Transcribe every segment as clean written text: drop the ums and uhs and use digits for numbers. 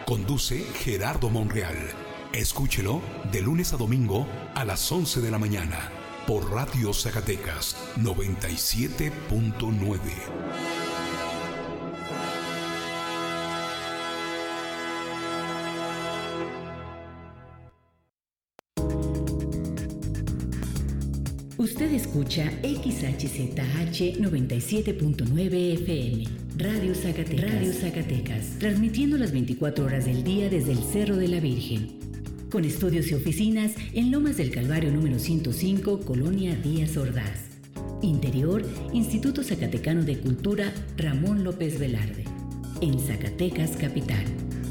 Conduce Gerardo Monreal. Escúchelo de lunes a domingo a las 11 de la mañana por Radio Zacatecas 97.9. Usted escucha XHZH 97.9 FM, Radio Zacatecas, transmitiendo las 24 horas del día desde el Cerro de la Virgen, con estudios y oficinas en Lomas del Calvario número 105, Colonia Díaz Ordaz. Interior, Instituto Zacatecano de Cultura Ramón López Velarde, en Zacatecas Capital.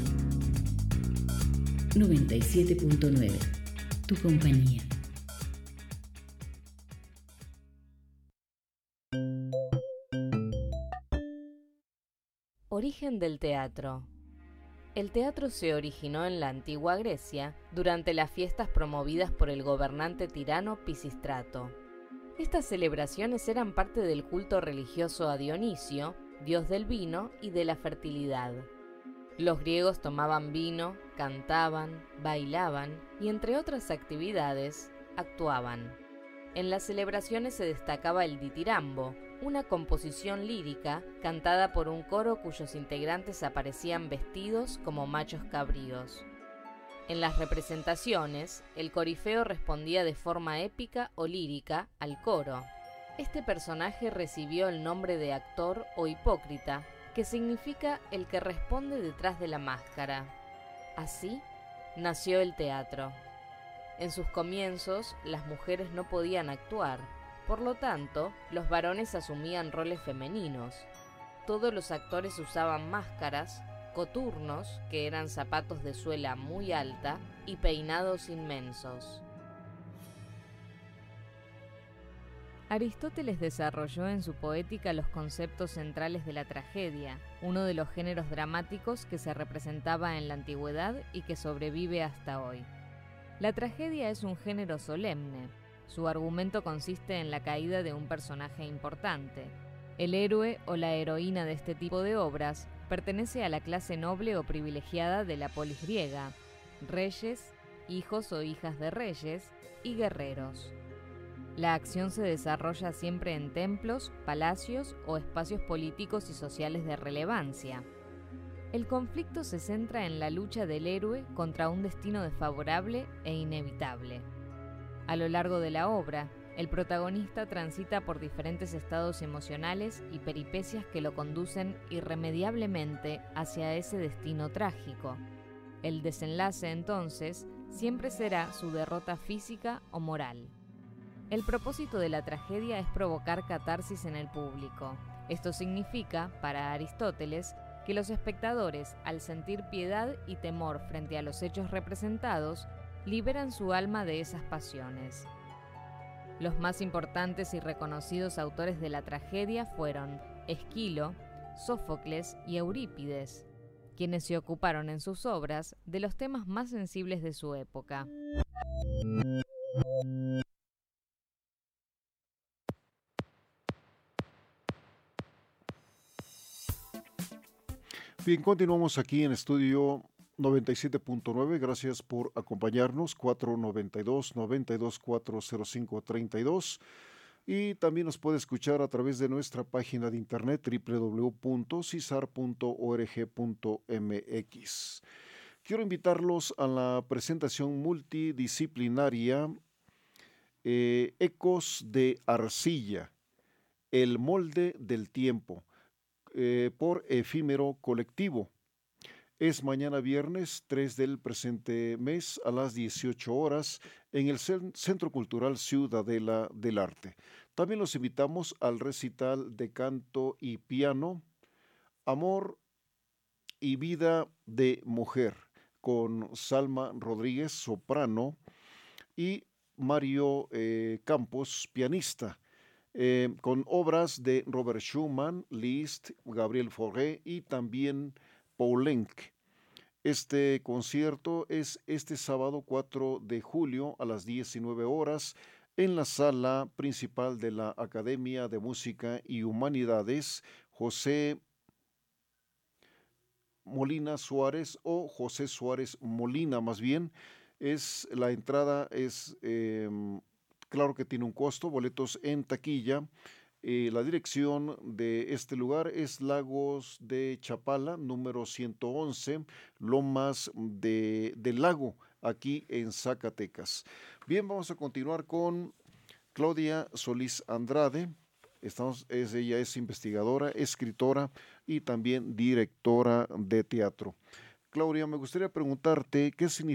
97.9, tu compañía. Origen del teatro. El teatro se originó en la antigua Grecia durante las fiestas promovidas por el gobernante tirano Pisístrato. Estas celebraciones eran parte del culto religioso a Dionisio, dios del vino y de la fertilidad. Los griegos tomaban vino, cantaban, bailaban y, entre otras actividades, actuaban. En las celebraciones se destacaba el ditirambo, una composición lírica cantada por un coro cuyos integrantes aparecían vestidos como machos cabríos. En las representaciones, el corifeo respondía de forma épica o lírica al coro. Este personaje recibió el nombre de actor o hipócrita, que significa el que responde detrás de la máscara. Así nació el teatro. En sus comienzos, las mujeres no podían actuar. Por lo tanto, los varones asumían roles femeninos. Todos los actores usaban máscaras, coturnos, que eran zapatos de suela muy alta, y peinados inmensos. Aristóteles desarrolló en su poética los conceptos centrales de la tragedia, uno de los géneros dramáticos que se representaba en la antigüedad y que sobrevive hasta hoy. La tragedia es un género solemne. Su argumento consiste en la caída de un personaje importante. El héroe o la heroína de este tipo de obras pertenece a la clase noble o privilegiada de la polis griega: reyes, hijos o hijas de reyes y guerreros. La acción se desarrolla siempre en templos, palacios o espacios políticos y sociales de relevancia. El conflicto se centra en la lucha del héroe contra un destino desfavorable e inevitable. A lo largo de la obra, el protagonista transita por diferentes estados emocionales y peripecias que lo conducen irremediablemente hacia ese destino trágico. El desenlace, entonces, siempre será su derrota física o moral. El propósito de la tragedia es provocar catarsis en el público. Esto significa, para Aristóteles, que los espectadores, al sentir piedad y temor frente a los hechos representados, liberan su alma de esas pasiones. Los más importantes y reconocidos autores de la tragedia fueron Esquilo, Sófocles y Eurípides, quienes se ocuparon en sus obras de los temas más sensibles de su época. Bien, continuamos aquí en Estudio 97.9, gracias por acompañarnos, 492-9240532, y también nos puede escuchar a través de nuestra página de internet www.cisar.org.mx. Quiero invitarlos a la presentación multidisciplinaria Ecos de Arcilla, el molde del tiempo, por Efímero Colectivo. Es mañana viernes 3 del presente mes a las 18 horas en el Centro Cultural Ciudadela del Arte. También los invitamos al recital de canto y piano Amor y Vida de Mujer con Salma Rodríguez, soprano, y Mario Campos, pianista, con obras de Robert Schumann, Liszt, Gabriel Fauré y también Poulenc. Este concierto es este sábado 4 de julio a las 19 horas en la sala principal de la Academia de Música y Humanidades José Molina Suárez o José Suárez Molina, más bien. La entrada es, claro que tiene un costo, boletos en taquilla. La dirección de este lugar es Lagos de Chapala, número 111, Lomas del Lago, aquí en Zacatecas. Bien, vamos a continuar con Claudia Solís Andrade. Ella es investigadora, escritora y también directora de teatro. Claudia, me gustaría preguntarte qué significa